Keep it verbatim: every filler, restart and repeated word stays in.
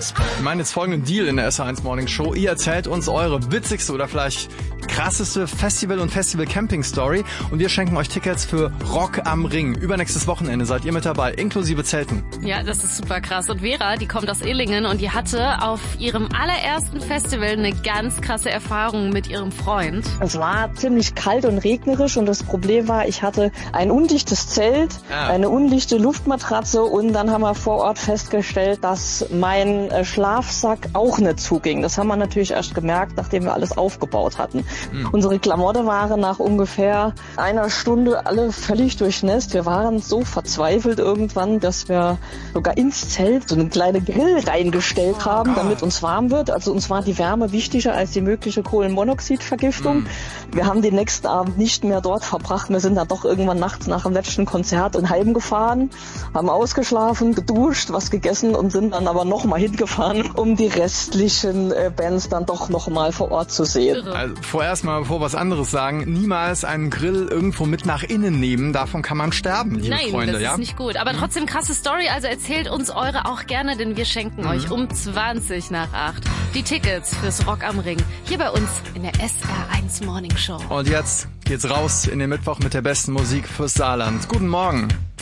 Tickets. Wir meinen jetzt folgenden Deal in der S R eins Morning Show. Ihr erzählt uns eure witzigste oder vielleicht krasseste Festival- und Festival-Camping-Story und wir schenken euch Tickets für Rock am Ring. Übernächstes Wochenende seid ihr mit dabei, inklusive Zelten. Ja, das ist super krass. Und Vera, die kommt aus Illingen und die hatte auf ihrem allerersten Festival eine ganz krasse Erfahrung mit ihrem Freund. Es war ziemlich kalt und regnerisch und das Problem war, ich hatte ein undichtes Zelt, ah. eine undichte Luftmatratze und dann haben wir vor Ort festgestellt, dass mein Schlafsack auch nicht zuging. Das haben wir natürlich erst gemerkt, nachdem wir alles aufgebaut hatten. Mhm. Unsere Klamotten waren nach ungefähr einer Stunde alle völlig durchnässt. Wir waren so verzweifelt irgendwann, dass wir sogar ins Zelt so einen kleinen Grill reingestellt haben, oh damit uns warm wird. Also uns war die Wärme wichtiger als die mögliche Kohlenmonoxidvergiftung. Mhm. Wir haben den nächsten Abend nicht mehr dort verbracht. Wir sind dann doch irgendwann nachts nach dem letzten Konzert in heimgefahren, haben ausgeschlafen, geduscht, was gegessen und sind dann aber nochmal hingefahren, um die restlichen äh, Bands dann doch nochmal vor Ort zu sehen. Also vorerst mal, bevor wir was anderes sagen, niemals einen Grill irgendwo mit nach innen nehmen. Davon kann man sterben, liebe Nein, Freunde. das ja? ist nicht gut. Aber trotzdem krasse Story. Also erzählt uns eure auch gerne, denn wir schenken mhm. euch um zwanzig nach acht die Tickets fürs Rock am Ring. Hier bei uns in der S R eins Morning Show. Und jetzt geht's raus in den Mittwoch mit der besten Musik fürs Saarland. Guten Morgen.